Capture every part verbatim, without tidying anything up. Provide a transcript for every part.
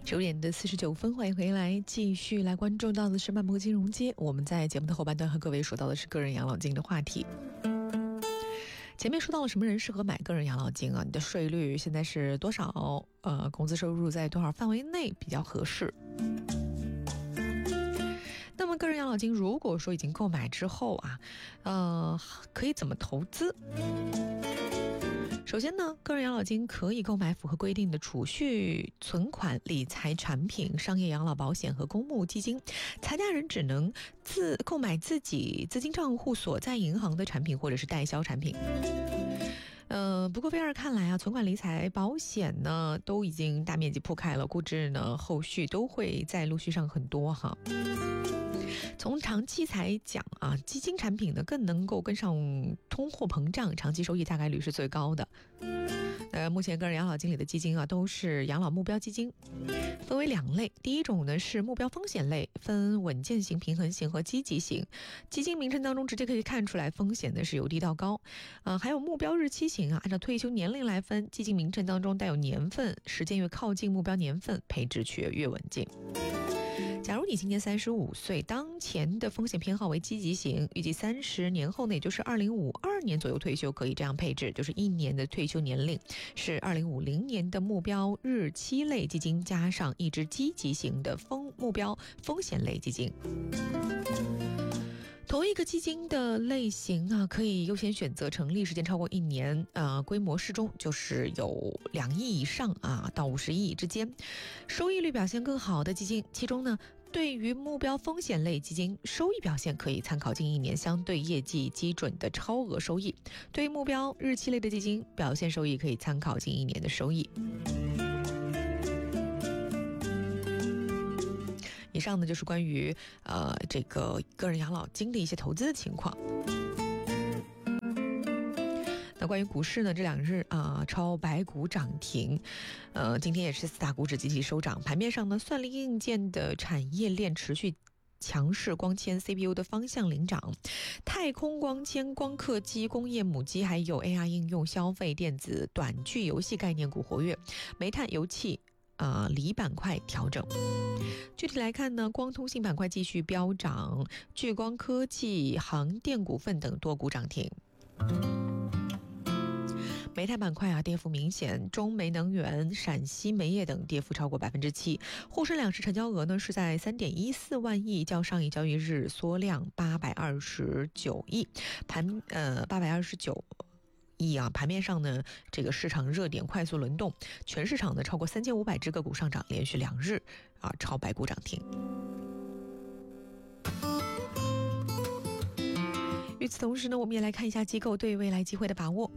九点的四十九分，欢迎回来，继续来关注到的是漫博金融街。我们在节目的后半段和各位说到的是个人养老金的话题。前面说到了什么人适合买个人养老金啊？你的税率现在是多少？呃，工资收入在多少范围内比较合适？那么个人养老金如果说已经购买之后啊，呃，可以怎么投资？首先呢，个人养老金可以购买符合规定的储蓄、存款、理财产品、商业养老保险和公募基金。财家人只能自购买自己资金账户所在银行的产品或者是代销产品。呃，不过菲尔看来啊，存款、理财、保险呢都已经大面积铺开了，估值呢后续都会再陆续上很多哈。从长期来讲啊，基金产品呢更能够跟上通货膨胀，长期收益大概率是最高的。呃，目前个人养老金里的基金啊，都是养老目标基金，分为两类。第一种呢是目标风险类，分稳健型、平衡型和积极型。基金名称当中直接可以看出来风险呢是由低到高。呃，还有目标日期型啊，按照退休年龄来分，基金名称当中带有年份，时间越靠近目标年份，配置却越稳健。假如你今年三十五岁，当前的风险偏好为积极型，预计三十年后呢，也就是二零五二年左右退休，可以这样配置，就是一年的退休年龄是二零五零年的目标日期类基金，加上一支积极型的风目标风险类基金。同一个基金的类型啊，可以优先选择成立时间超过一年，呃，规模适中，就是有两亿以上啊到五十亿之间，收益率表现更好的基金。其中呢，对于目标风险类基金，收益表现可以参考近一年相对业绩基准的超额收益；对于目标日期类的基金，表现收益可以参考近一年的收益。以上呢就是关于呃这个个人养老金的一些投资的情况。那关于股市呢，这两日啊、呃、超白股涨停，呃今天也是四大股指集体收涨。盘面上呢，算力硬件的产业链持续强势，光纤 C P U 的方向领涨，太空光纤、光刻机、工业母机还有 A R 应用、消费电子、短剧游戏概念股活跃，煤炭、油气啊、呃、锂板块调整。具体来看呢，光通信板块继续飙涨，聚光科技、航电股份等多股涨停。煤炭板块啊，跌幅明显，中煤能源、陕西煤业等跌幅超过百分之七。沪深两市成交额呢是在三点一四万亿，较上一交易日缩量八百二十九亿，盘呃八百二十九。亿啊，盘面上呢，这个市场热点快速轮动，全市场呢超过三千五百只个股上涨，连续两日啊超白股涨停。与此同时呢，我们也来看一下机构对未来机会的把握。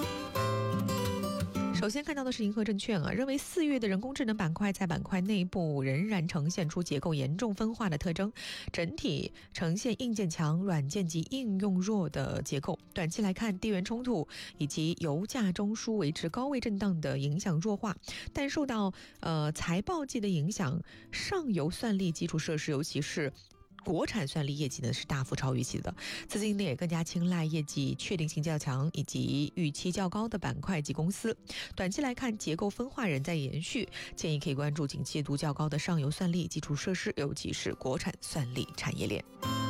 首先看到的是银河证券啊，认为四月的人工智能板块在板块内部仍然呈现出结构严重分化的特征，整体呈现硬件强、软件及应用弱的结构。短期来看，地缘冲突以及油价中枢维持高位震荡的影响弱化，但受到呃财报季的影响，上游算力基础设施，尤其是国产算力业绩呢是大幅超预期的，资金呢也更加青睐业绩确定性较强以及预期较高的板块及公司。短期来看，结构分化仍在延续，建议可以关注景气度较高的上游算力基础设施，尤其是国产算力产业链。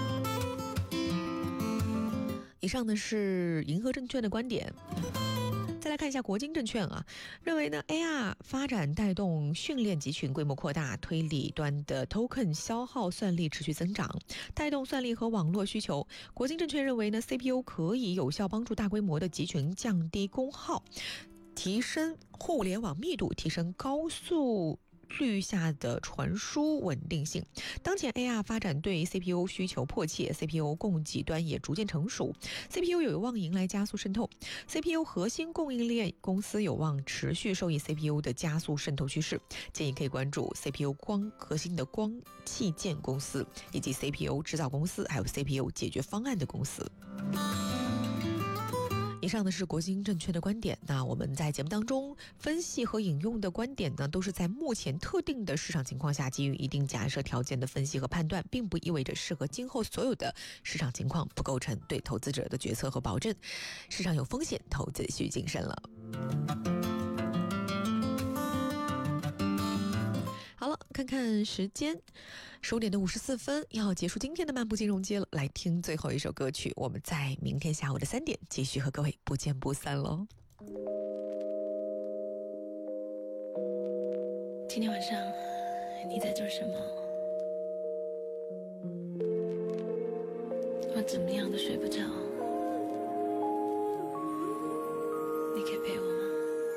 以上呢是银河证券的观点。再来看一下国金证券啊，认为呢 A R 发展带动训练集群规模扩大，推理端的 token 消耗算力持续增长，带动算力和网络需求。国金证券认为呢 C P U 可以有效帮助大规模的集群降低功耗，提升互联网密度，提升高速率下的传输稳定性。当前 A R 发展对 C P U 需求迫切， C P U 供给端也逐渐成熟， C P U 有望迎来加速渗透， C P U 核心供应链公司有望持续受益 C P U 的加速渗透趋势。建议可以关注 C P U 光核心的光器件公司，以及 C P U 制造公司，还有 C P U 解决方案的公司。以上呢是国金证券的观点，那我们在节目当中分析和引用的观点呢，都是在目前特定的市场情况下基于一定假设条件的分析和判断，并不意味着适合今后所有的市场情况，不构成对投资者的决策和保证。市场有风险，投资需谨慎了。好了， 看看时间，十五点的五十四分，要结束今天的漫步金融街了。来听最后一首歌曲，我们在明天下午的三点继续和各位不见不散喽。 今天晚上你在做什么？我怎么样都睡不着。